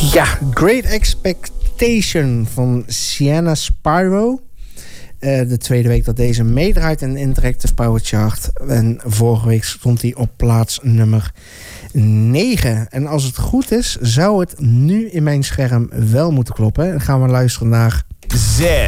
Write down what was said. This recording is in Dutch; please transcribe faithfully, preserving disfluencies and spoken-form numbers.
Ja, Great Expectation van Sienna Spyro. Uh, de tweede week dat deze meedraait in de Interactive Power Chart. En vorige week stond hij op plaats nummer negen. En als het goed is, zou het nu in mijn scherm wel moeten kloppen. Dan gaan we luisteren naar zes.